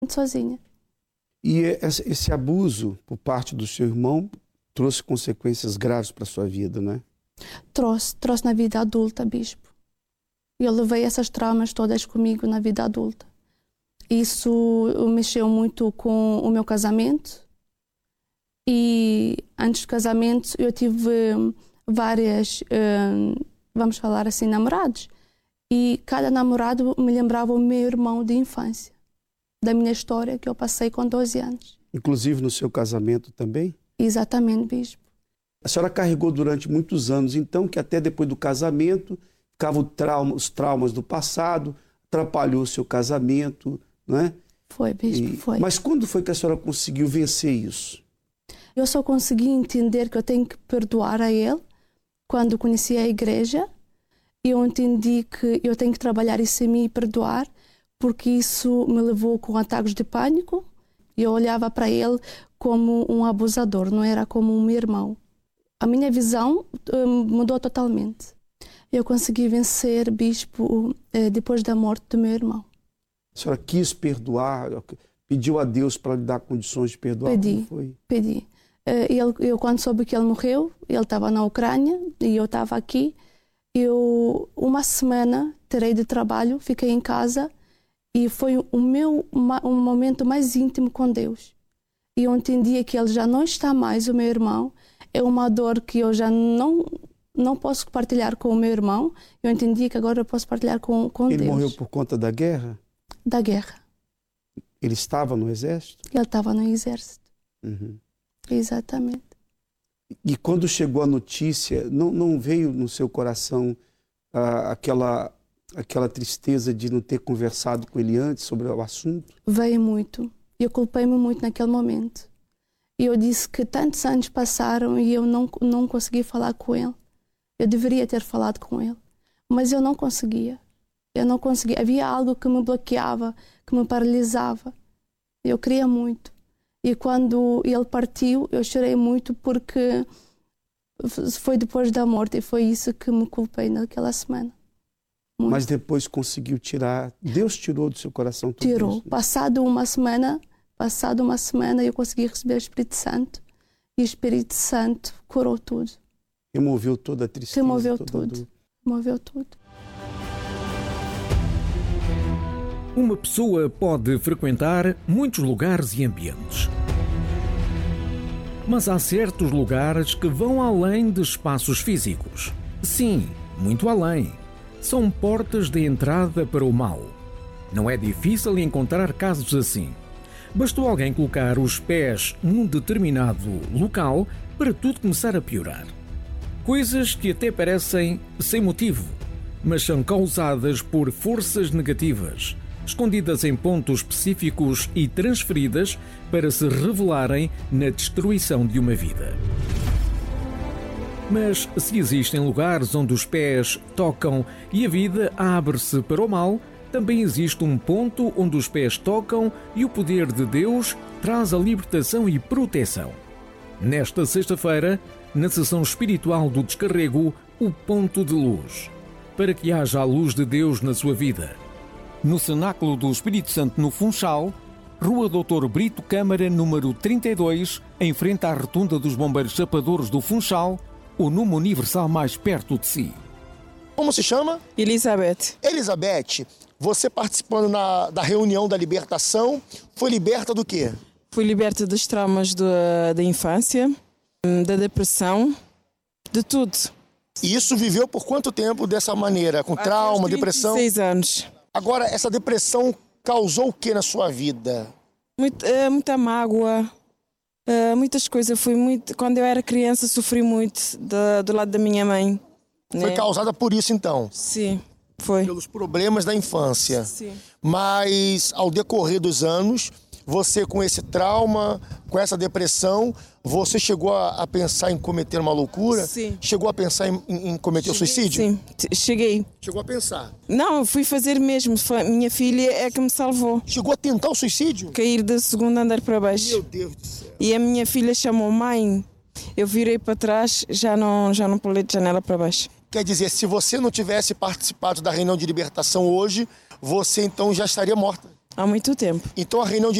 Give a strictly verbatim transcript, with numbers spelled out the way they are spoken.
sozinha. E esse abuso por parte do seu irmão trouxe consequências graves para a sua vida, né? Trouxe, trouxe na vida adulta, bispo. Eu levei essas traumas todas comigo na vida adulta. Isso mexeu muito com o meu casamento. E antes do casamento eu tive várias, vamos falar assim, namorados. E cada namorado me lembrava o meu irmão de infância, da minha história que eu passei com doze anos. Inclusive no seu casamento também? Exatamente, bispo. A senhora carregou durante muitos anos, então, que até depois do casamento ficavam trauma, os traumas do passado, atrapalhou o seu casamento, não é? Foi, bispo, e, foi. Mas quando foi que a senhora conseguiu vencer isso? Eu só consegui entender que eu tenho que perdoar a ele quando conheci a igreja. Eu entendi que eu tenho que trabalhar isso em mim e perdoar, porque isso me levou com ataques de pânico. Eu olhava para ele como um abusador, não era como um meu irmão. A minha visão um, mudou totalmente. Eu consegui vencer, bispo, depois da morte do meu irmão. A senhora quis perdoar, pediu a Deus para lhe dar condições de perdoar? Pedi, foi? pedi. Ele, eu, quando soube que ele morreu, ele estava na Ucrânia e eu estava aqui. Eu, uma semana, terei de trabalho, fiquei em casa e foi o meu um momento mais íntimo com Deus. E eu entendia que ele já não está mais, o meu irmão. É uma dor que eu já não, não posso partilhar com o meu irmão. Eu entendi que agora eu posso partilhar com, com Ele Deus. Ele morreu por conta da guerra? Da guerra. Ele estava no exército? Ele estava no exército. Uhum. Exatamente. E quando chegou a notícia, não, não veio no seu coração ah, aquela, aquela tristeza de não ter conversado com ele antes sobre o assunto? Veio muito. Eu culpei-me muito naquele momento. E eu disse que tantos anos passaram e eu não, não consegui falar com ele. Eu deveria ter falado com ele, mas eu não conseguia. Eu não conseguia. Havia algo que me bloqueava, que me paralisava. Eu queria muito. E quando ele partiu, eu chorei muito porque foi depois da morte e foi isso que me culpei naquela semana. Muito. Mas depois conseguiu tirar, Deus tirou do seu coração tudo Tirou. isso? Passado uma semana... Passado uma semana eu consegui receber o Espírito Santo e o Espírito Santo curou tudo. Removeu toda a tristeza. Removeu toda tudo. Removeu tudo. Uma pessoa pode frequentar muitos lugares e ambientes. Mas há certos lugares que vão além de espaços físicos. Sim, muito além. São portas de entrada para o mal. Não é difícil encontrar casos assim. Bastou alguém colocar os pés num determinado local para tudo começar a piorar. Coisas que até parecem sem motivo, mas são causadas por forças negativas, escondidas em pontos específicos e transferidas para se revelarem na destruição de uma vida. Mas se existem lugares onde os pés tocam e a vida abre-se para o mal, também existe um ponto onde os pés tocam e o poder de Deus traz a libertação e proteção. Nesta sexta-feira, na sessão espiritual do Descarrego, o Ponto de Luz, para que haja a luz de Deus na sua vida. No Cenáculo do Espírito Santo, no Funchal, Rua doutor Brito Câmara, número trinta e dois, em frente à Rotunda dos Bombeiros Chapadores do Funchal, o Numa Universal mais perto de si. Como se chama? Elizabeth. Elizabeth, você participando na, da reunião da libertação, foi liberta do quê? Fui liberta dos traumas da, da infância, da depressão, de tudo. E isso viveu por quanto tempo dessa maneira? Com Até trauma, os depressão? trinta e seis anos. Agora, essa depressão causou o que na sua vida? Muito, é, muita mágoa, é, muitas coisas. Fui muito, quando eu era criança, sofri muito do, do lado da minha mãe. Foi né? causada por isso, então? Sim, foi. Pelos problemas da infância. Sim. Mas, ao decorrer dos anos, você com esse trauma, com essa depressão, você chegou a, a pensar em cometer uma loucura? Sim. Chegou a pensar em, em cometer cheguei, suicídio? Sim, cheguei. Chegou a pensar? Não, eu fui fazer mesmo. Foi, minha filha é que me salvou. Chegou a tentar o suicídio? Cair do segundo andar para baixo. Meu Deus do céu. E a minha filha chamou mãe. Eu virei para trás, já não, já não pulei de janela para baixo. Quer dizer, se você não tivesse participado da reunião de libertação hoje, você então já estaria morta? Há muito tempo. Então a reunião de